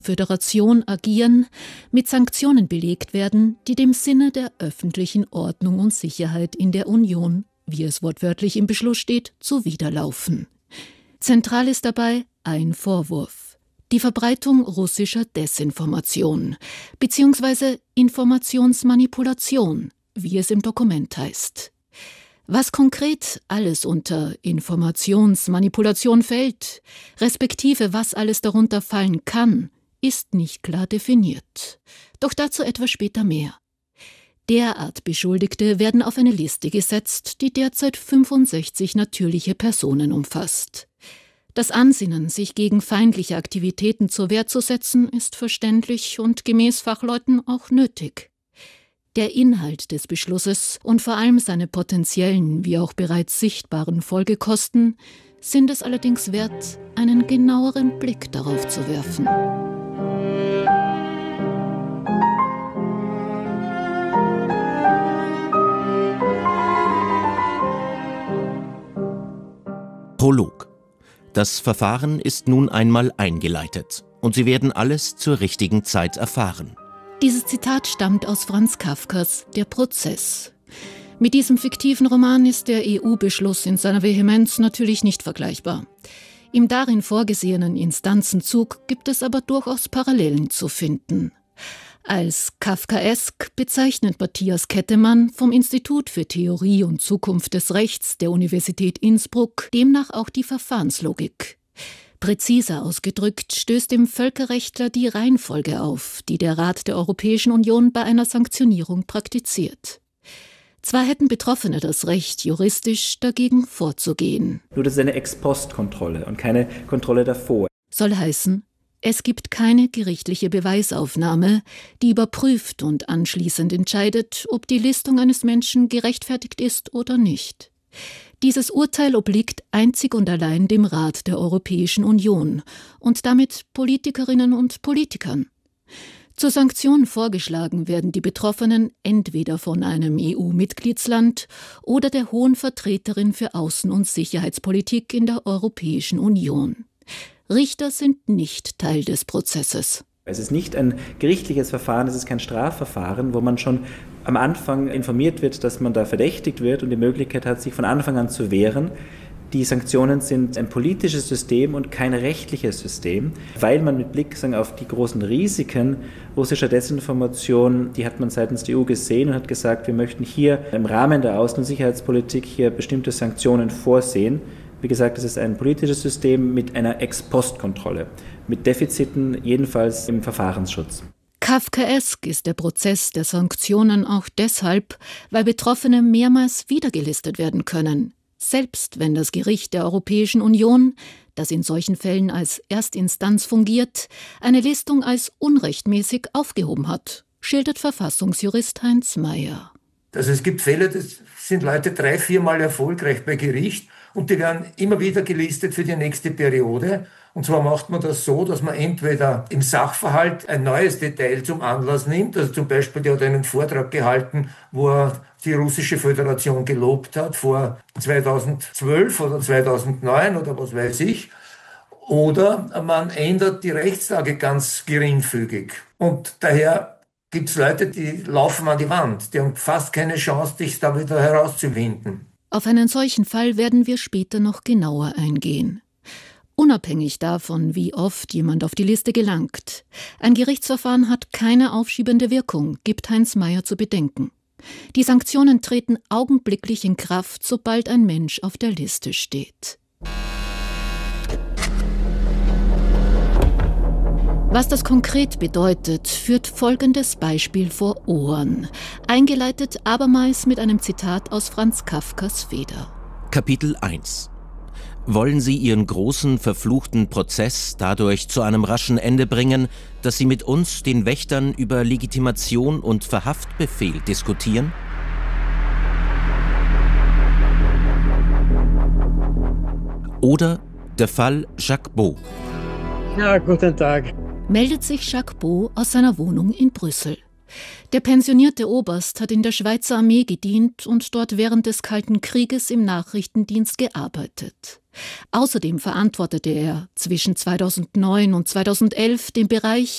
Föderation agieren, mit Sanktionen belegt werden, die dem Sinne der öffentlichen Ordnung und Sicherheit in der Union, wie es wortwörtlich im Beschluss steht, zuwiderlaufen. Zentral ist dabei ein Vorwurf: die Verbreitung russischer Desinformation bzw. Informationsmanipulation, wie es im Dokument heißt. Was konkret alles unter Informationsmanipulation fällt, respektive was alles darunter fallen kann, ist nicht klar definiert. Doch dazu etwas später mehr. Derart Beschuldigte werden auf eine Liste gesetzt, die derzeit 65 natürliche Personen umfasst. Das Ansinnen, sich gegen feindliche Aktivitäten zur Wehr zu setzen, ist verständlich und gemäß Fachleuten auch nötig. Der Inhalt des Beschlusses und vor allem seine potenziellen wie auch bereits sichtbaren Folgekosten sind es allerdings wert, einen genaueren Blick darauf zu werfen. Prolog. Das Verfahren ist nun einmal eingeleitet und Sie werden alles zur richtigen Zeit erfahren. Dieses Zitat stammt aus Franz Kafkas Der Prozess. Mit diesem fiktiven Roman ist der EU-Beschluss in seiner Vehemenz natürlich nicht vergleichbar. Im darin vorgesehenen Instanzenzug gibt es aber durchaus Parallelen zu finden. Als kafkaesk bezeichnet Matthias Kettemann vom Institut für Theorie und Zukunft des Rechts der Universität Innsbruck demnach auch die Verfahrenslogik. Präziser ausgedrückt stößt dem Völkerrechtler die Reihenfolge auf, die der Rat der Europäischen Union bei einer Sanktionierung praktiziert. Zwar hätten Betroffene das Recht, juristisch dagegen vorzugehen. Nur das ist eine Ex-Post-Kontrolle und keine Kontrolle davor. Soll heißen, es gibt keine gerichtliche Beweisaufnahme, die überprüft und anschließend entscheidet, ob die Listung eines Menschen gerechtfertigt ist oder nicht. Dieses Urteil obliegt einzig und allein dem Rat der Europäischen Union und damit Politikerinnen und Politikern. Zur Sanktion vorgeschlagen werden die Betroffenen entweder von einem EU-Mitgliedsland oder der Hohen Vertreterin für Außen- und Sicherheitspolitik in der Europäischen Union. Richter sind nicht Teil des Prozesses. Es ist nicht ein gerichtliches Verfahren, es ist kein Strafverfahren, wo man schon am Anfang informiert wird, dass man da verdächtigt wird und die Möglichkeit hat, sich von Anfang an zu wehren. Die Sanktionen sind ein politisches System und kein rechtliches System, weil man mit Blick auf die großen Risiken russischer Desinformation, die hat man seitens der EU gesehen und hat gesagt, wir möchten hier im Rahmen der Außen- und Sicherheitspolitik hier bestimmte Sanktionen vorsehen. Wie gesagt, es ist ein politisches System mit einer Ex-Post-Kontrolle, mit Defiziten jedenfalls im Verfahrensschutz. Kafkaesk ist der Prozess der Sanktionen auch deshalb, weil Betroffene mehrmals wiedergelistet werden können, selbst wenn das Gericht der Europäischen Union, das in solchen Fällen als Erstinstanz fungiert, eine Listung als unrechtmäßig aufgehoben hat, schildert Verfassungsjurist Heinz Mayer. Also es gibt Fälle, das sind Leute 3-4 Mal erfolgreich bei Gericht und die werden immer wieder gelistet für die nächste Periode. Und zwar macht man das so, dass man entweder im Sachverhalt ein neues Detail zum Anlass nimmt, also zum Beispiel, der hat einen Vortrag gehalten, wo er die russische Föderation gelobt hat vor 2012 oder 2009 oder was weiß ich. Oder man ändert die Rechtslage ganz geringfügig. Und daher gibt es Leute, die laufen an die Wand, die haben fast keine Chance, sich da wieder herauszuwinden. Auf einen solchen Fall werden wir später noch genauer eingehen. Unabhängig davon, wie oft jemand auf die Liste gelangt. Ein Gerichtsverfahren hat keine aufschiebende Wirkung, gibt Heinz Mayer zu bedenken. Die Sanktionen treten augenblicklich in Kraft, sobald ein Mensch auf der Liste steht. Was das konkret bedeutet, führt folgendes Beispiel vor Ohren. Eingeleitet abermals mit einem Zitat aus Franz Kafkas Feder. Kapitel 1. Wollen Sie Ihren großen, verfluchten Prozess dadurch zu einem raschen Ende bringen, dass Sie mit uns, den Wächtern, über Legitimation und Verhaftbefehl diskutieren? Oder der Fall Jacques Beau. Ja, guten Tag. Meldet sich Jacques Beau aus seiner Wohnung in Brüssel. Der pensionierte Oberst hat in der Schweizer Armee gedient und dort während des Kalten Krieges im Nachrichtendienst gearbeitet. Außerdem verantwortete er zwischen 2009 und 2011 den Bereich